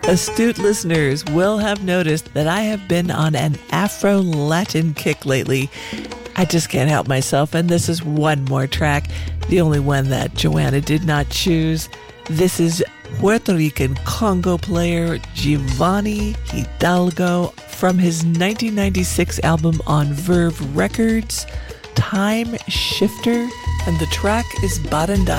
Astute listeners will have noticed that I have been on an Afro-Latin kick lately. I just can't help myself, and this is one more track, the only one that Joanna did not choose. This is Puerto Rican conga player Giovanni Hidalgo from his 1996 album on Verve Records, Time Shifter, and the track is Baranda.